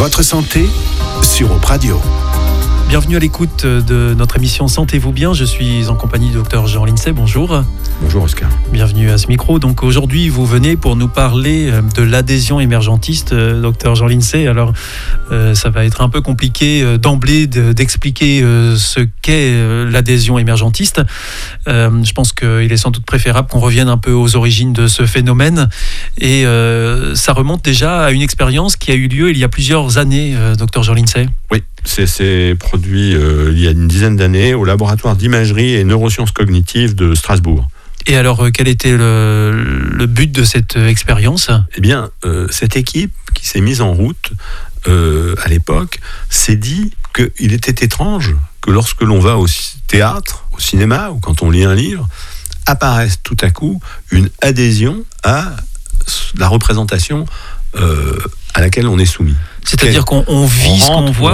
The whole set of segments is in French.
Votre santé sur Op Radio. Bienvenue à l'écoute de notre émission Sentez-vous bien. Je suis en compagnie du Dr Jean Lindsay. Bonjour. Bonjour Oscar. Bienvenue à ce micro. Donc aujourd'hui, vous venez pour nous parler de l'adhésion émergentiste, Dr Jean Lindsay. Alors, ça va être un peu compliqué d'emblée d'expliquer ce qu'est l'adhésion émergentiste. Je pense qu'il est sans doute préférable qu'on revienne un peu aux origines de ce phénomène. Et ça remonte déjà à une expérience qui a eu lieu il y a plusieurs années, Dr Jean Lindsay. Oui, c'est produit il y a une dizaine d'années au laboratoire d'imagerie et neurosciences cognitives de Strasbourg. Et alors, quel était le but de cette expérience ? Eh bien, cette équipe qui s'est mise en route à l'époque s'est dit qu'il était étrange que lorsque l'on va au théâtre, au cinéma ou quand on lit un livre, apparaisse tout à coup une adhésion à la représentation à laquelle on est soumis. C'est-à-dire qu'on vit ce qu'on voit.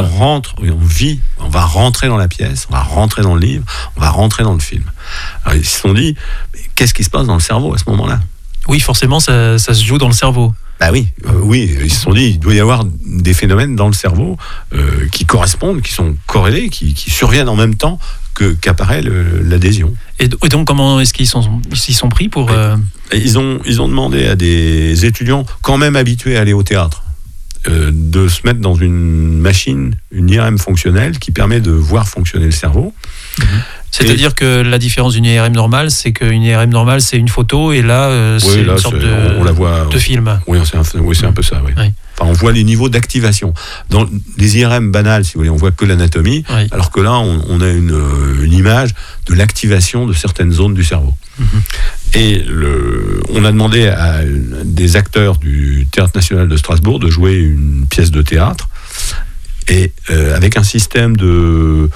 On va rentrer dans la pièce, on va rentrer dans le livre, on va rentrer dans le film. Alors ils se sont dit, mais qu'est-ce qui se passe dans le cerveau à ce moment-là ? Oui, forcément, ça se joue dans le cerveau. Bah oui, ils se sont dit, il doit y avoir des phénomènes dans le cerveau qui correspondent, qui sont corrélés, qui surviennent en même temps qu'apparaît l'adhésion. Et donc, comment est-ce qu'ils sont pris pour... Ils ont demandé à des étudiants, quand même habitués à aller au théâtre, de se mettre dans une machine, une IRM fonctionnelle qui permet de voir fonctionner le cerveau. C'est-à-dire que la différence d'une IRM normale, c'est qu'une IRM normale, c'est une photo, et là, c'est une sorte on la voit, de film. Oui, c'est un peu ça, oui. Oui. Enfin, on voit les niveaux d'activation. Dans les IRM banales, si vous voulez, on voit que l'anatomie, oui. Alors que là, on a une image de l'activation de certaines zones du cerveau. Et on a demandé à des acteurs du Théâtre National de Strasbourg de jouer une pièce de théâtre, et avec un système de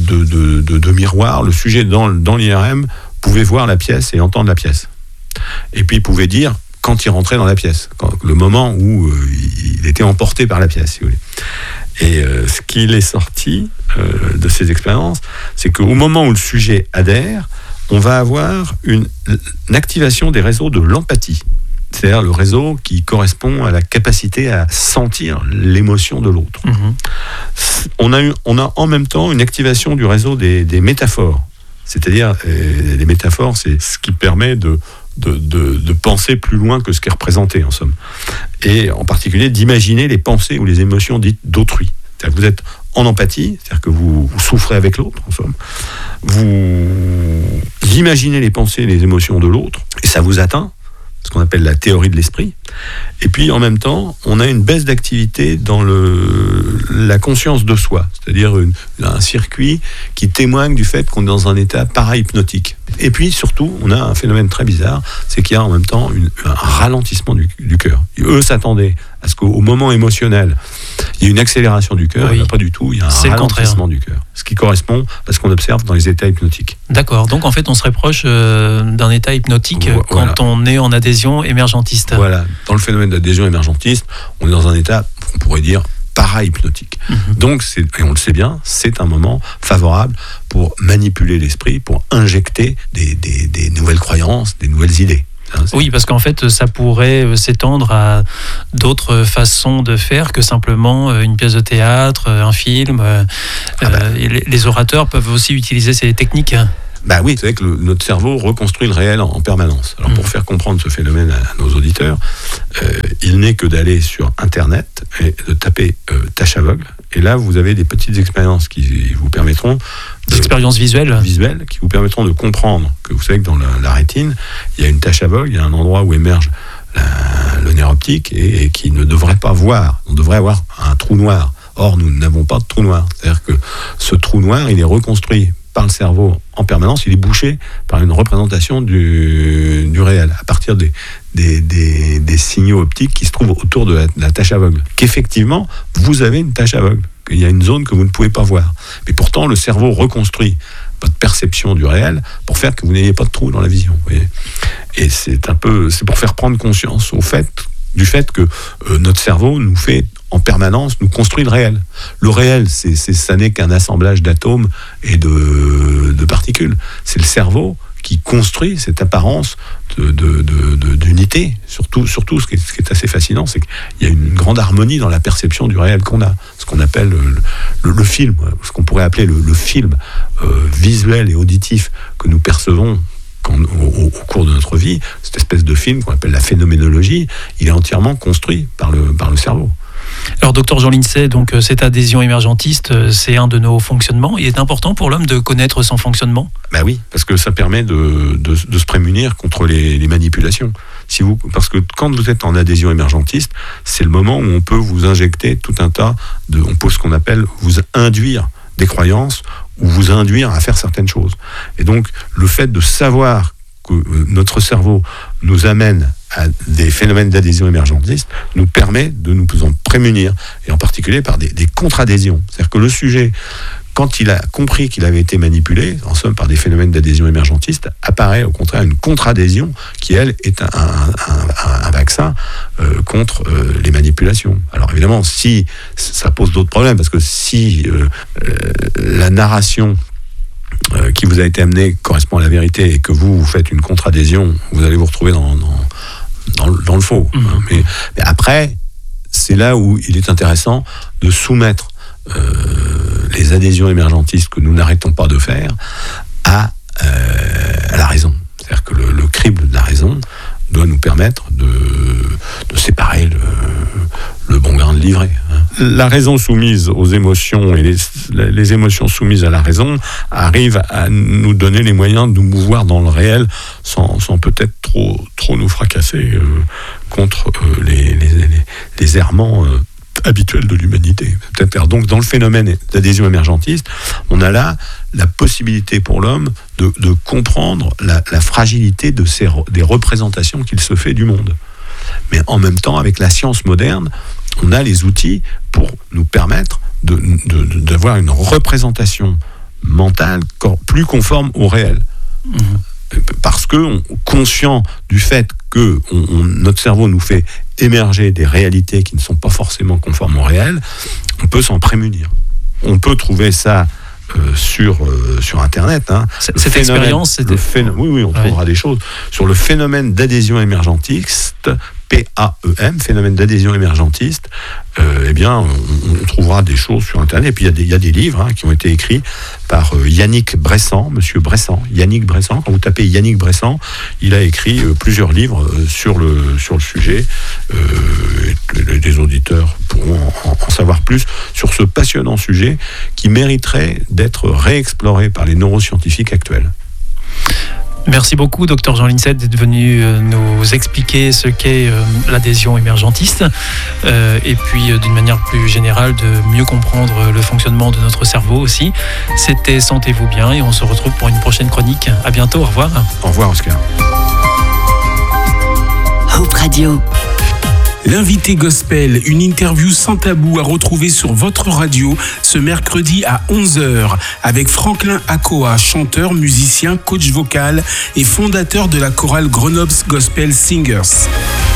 miroir, le sujet dans l'IRM pouvait voir la pièce et entendre la pièce. Et puis il pouvait dire quand il rentrait dans la pièce, le moment où il était emporté par la pièce, si vous voulez. Et ce qu'il est sorti de ces expériences, c'est qu'au moment où le sujet adhère, on va avoir une activation des réseaux de l'empathie. C'est-à-dire le réseau qui correspond à la capacité à sentir l'émotion de l'autre. On a en même temps une activation du réseau des métaphores. C'est-à-dire, les métaphores, c'est ce qui permet de penser plus loin que ce qui est représenté, en somme. Et en particulier, d'imaginer les pensées ou les émotions dites d'autrui. C'est-à-dire que vous êtes en empathie, c'est-à-dire que vous souffrez avec l'autre, en somme. Vous imaginez les pensées et les émotions de l'autre, et ça vous atteint, ce qu'on appelle la théorie de l'esprit. Et puis, en même temps, on a une baisse d'activité dans la conscience de soi, c'est-à-dire un circuit qui témoigne du fait qu'on est dans un état parahypnotique. Et puis, surtout, on a un phénomène très bizarre, c'est qu'il y a en même temps un ralentissement du cœur. Eux s'attendaient à ce qu'au moment émotionnel, il y ait une accélération du cœur, oui. Et pas du tout, il y a un ralentissement du cœur. Ce qui correspond à ce qu'on observe dans les états hypnotiques. D'accord, donc en fait on se rapproche d'un état hypnotique quand on est en adhésion émergentiste. Voilà, dans le phénomène d'adhésion émergentiste, on est dans un état, on pourrait dire, parahypnotique. Donc, et on le sait bien, c'est un moment favorable pour manipuler l'esprit, pour injecter des nouvelles croyances, des nouvelles idées. Oui, parce qu'en fait, ça pourrait s'étendre à d'autres façons de faire que simplement une pièce de théâtre, un film. Les orateurs peuvent aussi utiliser ces techniques. Bah oui, c'est vrai que notre cerveau reconstruit le réel en permanence. Alors pour faire comprendre ce phénomène à nos auditeurs, il n'est que d'aller sur Internet et de taper tâche aveugle. Et là, vous avez des petites expériences qui vous permettront... Des expériences visuelles, qui vous permettront de comprendre que vous savez que dans la rétine, il y a une tache aveugle, il y a un endroit où émerge le nerf optique et qui ne devrait pas voir. On devrait avoir un trou noir. Or, nous n'avons pas de trou noir. C'est-à-dire que ce trou noir, il est reconstruit par le cerveau en permanence, il est bouché par une représentation du réel, à partir des signaux optiques qui se trouvent autour de la tache aveugle. Qu'effectivement, vous avez une tache aveugle, qu'il y a une zone que vous ne pouvez pas voir. Mais pourtant, le cerveau reconstruit votre perception du réel pour faire que vous n'ayez pas de trou dans la vision. Vous voyez. Et c'est pour faire prendre conscience du fait que notre cerveau nous fait en permanence, nous construit le réel. Le réel, ça n'est qu'un assemblage d'atomes et de particules. C'est le cerveau qui construit cette apparence d'unité. Surtout, ce qui est assez fascinant, c'est qu'il y a une grande grande harmonie dans la perception du réel qu'on a. Ce qu'on appelle le film, ce qu'on pourrait appeler le film visuel et auditif que nous percevons au cours de notre vie, cette espèce de film qu'on appelle la phénoménologie, il est entièrement construit par le cerveau. Alors, docteur Jean Lincey, donc cette adhésion émergentiste, c'est un de nos fonctionnements. Il est important pour l'homme de connaître son fonctionnement ? Ben oui, parce que ça permet de se prémunir contre les manipulations. Parce que quand vous êtes en adhésion émergentiste, c'est le moment où on peut vous injecter tout un tas on peut ce qu'on appelle vous induire des croyances ou vous induire à faire certaines choses. Et donc, le fait de savoir que notre cerveau nous amène à des phénomènes d'adhésion émergentiste nous permet de nous en prémunir, et en particulier par des contre-adhésions. C'est-à-dire que le sujet, quand il a compris qu'il avait été manipulé, en somme par des phénomènes d'adhésion émergentiste, apparaît au contraire une contre-adhésion qui, elle, est un vaccin contre les manipulations. Alors évidemment, si ça pose d'autres problèmes, parce que si la narration qui vous a été amenée correspond à la vérité et que vous faites une contre-adhésion, vous allez vous retrouver dans le faux. Mais après, c'est là où il est intéressant de soumettre les adhésions émergentistes que nous n'arrêtons pas de faire à la raison. C'est-à-dire que le crible de la raison doit nous permettre de séparer le bon grain de l'ivraie. La raison soumise aux émotions et les émotions soumises à la raison arrivent à nous donner les moyens de nous mouvoir dans le réel sans peut-être trop nous fracasser contre les errements habituels de l'humanité. Donc, dans le phénomène d'adhésion émergentiste, on a là la possibilité pour l'homme de comprendre la fragilité des représentations qu'il se fait du monde. Mais en même temps, avec la science moderne, on a les outils pour nous permettre d'avoir une représentation mentale plus conforme au réel. Parce que, conscient du fait que notre cerveau nous fait émerger des réalités qui ne sont pas forcément conformes au réel, on peut s'en prémunir. On peut trouver ça sur Internet. Cette expérience, c'était... Oui, on trouvera des choses. Sur le phénomène d'adhésion émergentiste, PAEM, phénomène d'adhésion émergentiste, on trouvera des choses sur Internet. Et puis il y a des livres qui ont été écrits par Yannick Bressant, Monsieur Bressant, Yannick Bressant. Quand vous tapez Yannick Bressant, il a écrit plusieurs livres sur le sujet. Les auditeurs pourront en savoir plus sur ce passionnant sujet qui mériterait d'être réexploré par les neuroscientifiques actuels. Merci beaucoup, docteur Jean Lincey, d'être venu nous expliquer ce qu'est l'adhésion émergentiste et puis d'une manière plus générale de mieux comprendre le fonctionnement de notre cerveau aussi. C'était Sentez-vous bien et on se retrouve pour une prochaine chronique. À bientôt, au revoir. Au revoir, Oscar. Hope Radio. L'invité gospel, une interview sans tabou à retrouver sur votre radio ce mercredi à 11h avec Franklin Akoa, chanteur, musicien, coach vocal et fondateur de la chorale Grenoble Gospel Singers.